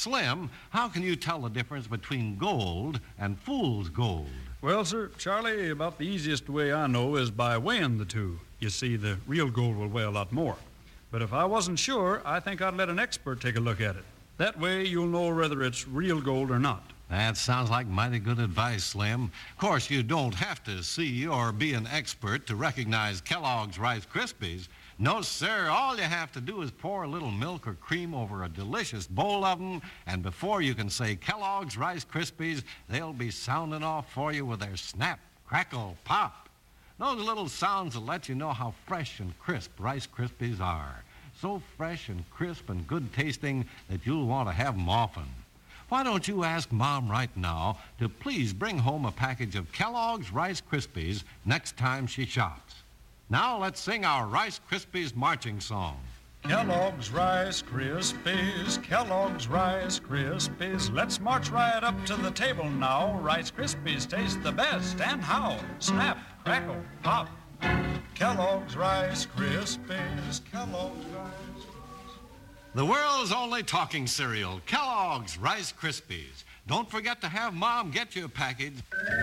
Slim, how can you tell the difference between gold and fool's gold? Well, sir, Charlie, about the easiest way I know is by weighing the two. You see, the real gold will weigh a lot more. But if I wasn't sure, I think I'd let an expert take a look at it. That way you'll know whether it's real gold or not. That sounds like mighty good advice, Slim. Of course, you don't have to see or be an expert to recognize Kellogg's Rice Krispies. No, sir, all you have to do is pour a little milk or cream over a delicious bowl of them, and before you can say Kellogg's Rice Krispies, they'll be sounding off for you with their snap, crackle, pop. Those little sounds will let you know how fresh and crisp Rice Krispies are. So fresh and crisp and good tasting that you'll want to have them often. Why don't you ask Mom right now to please bring home a package of Kellogg's Rice Krispies next time she shops. Now let's sing our Rice Krispies marching song. Kellogg's Rice Krispies, Kellogg's Rice Krispies. Let's march right up to the table now. Rice Krispies taste the best, and how? Snap, crackle, pop. Kellogg's Rice Krispies, Kellogg's Rice Krispies. The world's only talking cereal, Kellogg's Rice Krispies. Don't forget to have Mom get you a package.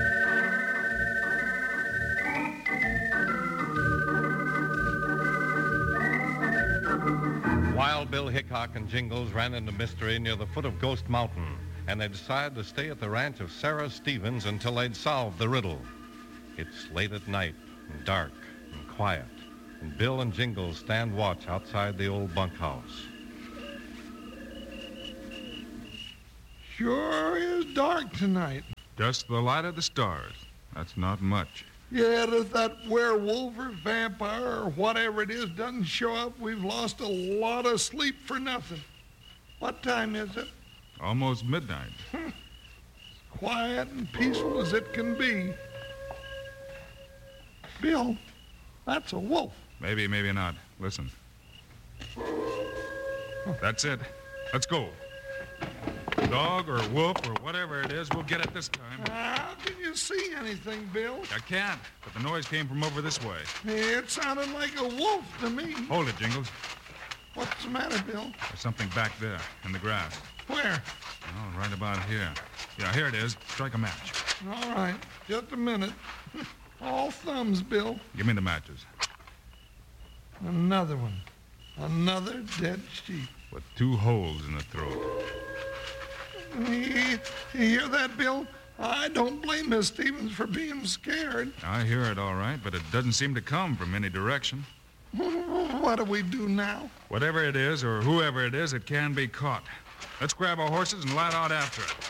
Wild Bill Hickok and Jingles ran into mystery near the foot of Ghost Mountain, and they decided to stay at the ranch of Sarah Stevens until they'd solved the riddle. It's late at night and dark and quiet, and Bill and Jingles stand watch outside the old bunkhouse. Sure is dark tonight. Just the light of the stars. That's not much. Yet if that werewolf or vampire or whatever it is doesn't show up, we've lost a lot of sleep for nothing. What time is it? Almost midnight. Quiet and peaceful as it can be. Bill, that's a wolf. Maybe, maybe not. Listen. That's it. Let's go. Dog or wolf or whatever it is, we'll get it this time. How can you see anything, Bill? I can't, but the noise came from over this way. It sounded like a wolf to me. Hold it, Jingles. What's the matter, Bill? There's something back there in the grass. Where? Oh, right about here. Yeah, here it is. Strike a match. All right, just a minute. All thumbs, Bill. Give me the matches. Another one. Another dead sheep. With 2 holes in the throat. You hear that, Bill? I don't blame Miss Stevens for being scared. I hear it all right, but it doesn't seem to come from any direction. What do we do now? Whatever it is, or whoever it is, it can be caught. Let's grab our horses and light out after it.